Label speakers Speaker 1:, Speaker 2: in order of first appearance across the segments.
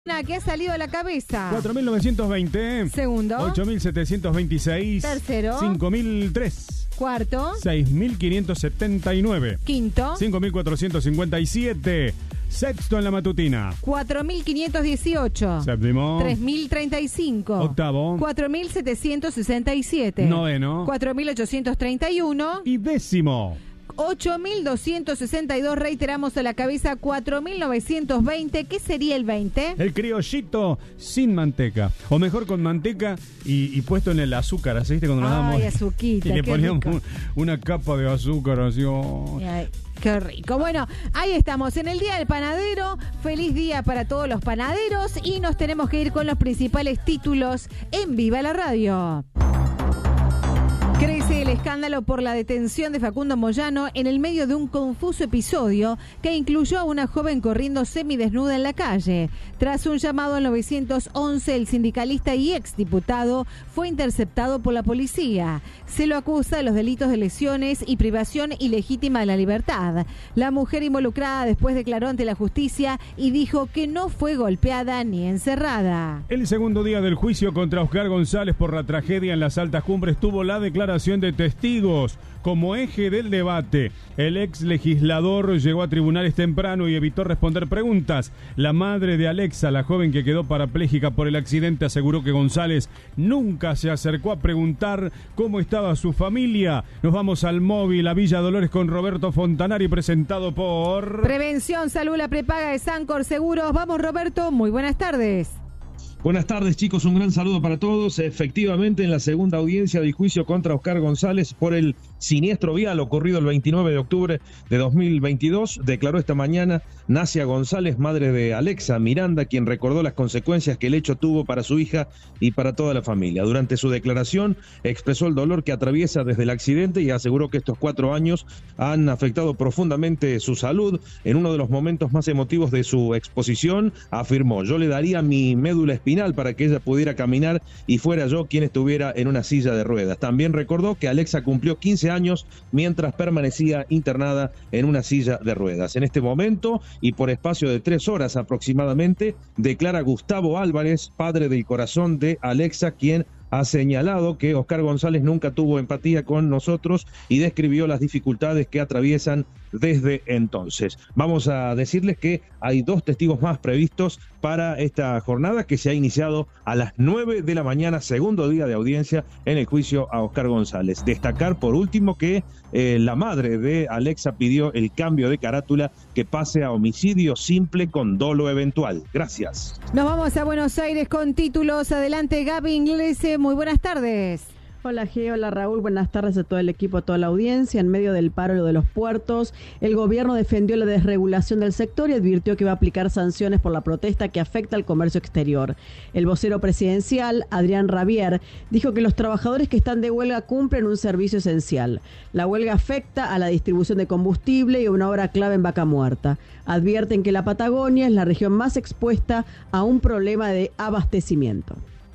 Speaker 1: ¿Qué ha salido a la cabeza?
Speaker 2: 4.920.
Speaker 1: Segundo.
Speaker 2: 8.726.
Speaker 1: Tercero.
Speaker 2: 5.003.
Speaker 1: Cuarto.
Speaker 2: 6.579.
Speaker 1: Quinto.
Speaker 2: 5.457. Sexto en la matutina.
Speaker 1: 4.518.
Speaker 2: Séptimo.
Speaker 1: 3.035.
Speaker 2: Octavo.
Speaker 1: 4.767.
Speaker 2: Noveno.
Speaker 1: 4.831.
Speaker 2: Y décimo.
Speaker 1: 8.262, reiteramos a la cabeza, 4.920. ¿Qué sería el 20?
Speaker 2: El criollito sin manteca. O mejor con manteca y puesto en el azúcar, ¿así? ¿Viste? Cuando nos damos.
Speaker 1: Ay, azuquita,
Speaker 2: y le
Speaker 1: qué
Speaker 2: poníamos
Speaker 1: rico.
Speaker 2: una capa de azúcar así. Oh.
Speaker 1: Ay, qué rico. Bueno, ahí estamos en el Día del Panadero. Feliz día para todos los panaderos. Y nos tenemos que ir con los principales títulos en Viva la Radio. Crece el escándalo por la detención de Facundo Moyano en el medio de un confuso episodio que incluyó a una joven corriendo semidesnuda en la calle. Tras un llamado al 911, el sindicalista y exdiputado fue interceptado por la policía. Se lo acusa de los delitos de lesiones y privación ilegítima de la libertad. La mujer involucrada después declaró ante la justicia y dijo que no fue golpeada ni encerrada.
Speaker 2: El segundo día del juicio contra Oscar González por la tragedia en las Altas Cumbres tuvo la declaración de testigos como eje del debate. El ex legislador llegó a tribunales temprano y evitó responder preguntas. La madre de Alexa, la joven que quedó parapléjica por el accidente, aseguró que González nunca se acercó a preguntar cómo estaba su familia. Nos vamos al móvil a Villa Dolores con Roberto Fontanari, presentado por
Speaker 1: Prevención, Salud, la prepaga de Sancor Seguros. Vamos, Roberto, muy buenas tardes.
Speaker 3: Buenas tardes, chicos, un gran saludo para todos. Efectivamente, en la segunda audiencia del juicio contra Oscar González por el siniestro vial ocurrido el 29 de octubre de 2022, declaró esta mañana Nacia González, madre de Alexa Miranda, quien recordó las consecuencias que el hecho tuvo para su hija y para toda la familia. Durante su declaración, expresó el dolor que atraviesa desde el accidente y aseguró que estos 4 años han afectado profundamente su salud. En uno de los momentos más emotivos de su exposición, afirmó: yo le daría mi médula espinal para que ella pudiera caminar y fuera yo quien estuviera en una silla de ruedas. También recordó que Alexa cumplió 15 años mientras permanecía internada en una silla de ruedas. En este momento, y por espacio de 3 horas aproximadamente, declara Gustavo Álvarez, padre del corazón de Alexa, quien ha señalado que Oscar González nunca tuvo empatía con nosotros y describió las dificultades que atraviesan desde entonces. Vamos a decirles que hay 2 testigos más previstos para esta jornada que se ha iniciado a las 9 de la mañana, segundo día de audiencia en el juicio a Oscar González. Destacar por último que la madre de Alexa pidió el cambio de carátula que pase a homicidio simple con dolo eventual. Gracias.
Speaker 1: Nos vamos a Buenos Aires con títulos. Adelante, Gaby Inglese, muy buenas tardes.
Speaker 4: Hola G, hola Raúl, buenas tardes a todo el equipo, a toda la audiencia. En medio del paro de los puertos, el gobierno defendió la desregulación del sector y advirtió que va a aplicar sanciones por la protesta que afecta al comercio exterior. El vocero presidencial, Adrián Rabier, dijo que los trabajadores que están de huelga cumplen un servicio esencial. La huelga afecta a la distribución de combustible y una obra clave en Vaca Muerta. Advierten que la Patagonia es la región más expuesta a un problema de abastecimiento.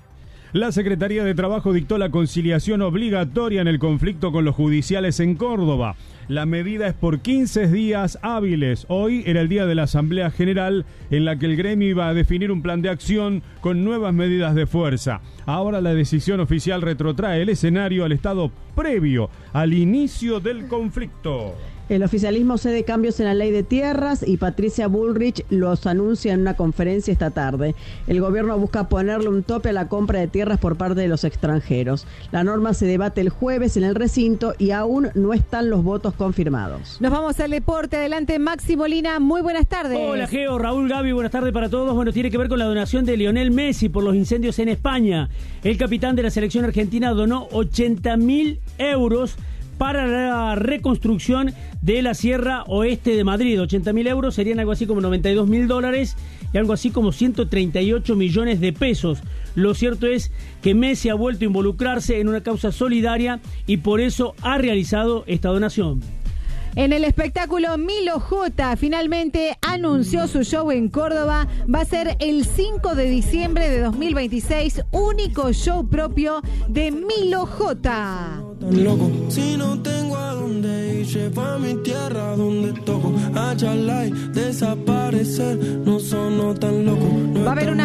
Speaker 2: La Secretaría de Trabajo dictó la conciliación obligatoria en el conflicto con los judiciales en Córdoba. La medida es por 15 días hábiles. Hoy era el día de la Asamblea General en la que el gremio iba a definir un plan de acción con nuevas medidas de fuerza. Ahora la decisión oficial retrotrae el escenario al estado previo al inicio del conflicto.
Speaker 4: El oficialismo cede cambios en la ley de tierras y Patricia Bullrich los anuncia en una conferencia esta tarde. El gobierno busca ponerle un tope a la compra de tierras por parte de los extranjeros. La norma se debate el jueves en el recinto y aún no están los votos confirmados.
Speaker 1: Nos vamos al deporte. Adelante, Maxi Molina, muy buenas tardes.
Speaker 5: Hola Geo, Raúl, Gaby, buenas tardes para todos. Bueno, tiene que ver con la donación de Lionel Messi por los incendios en España. El capitán de la selección argentina donó 80.000 euros para la reconstrucción de la Sierra Oeste de Madrid. 80.000 euros serían algo así como $92.000 y algo así como 138 millones de pesos. Lo cierto es que Messi ha vuelto a involucrarse en una causa solidaria y por eso ha realizado esta donación.
Speaker 1: En el espectáculo, Milo J finalmente anunció su show en Córdoba. Va a ser el 5 de diciembre de 2026, único show propio de Milo J.
Speaker 6: Tan loco, si no tengo a dónde ir. llevo a mi tierra donde toco. Allá y desaparecer, no sonó tan loco.
Speaker 1: Va a haber una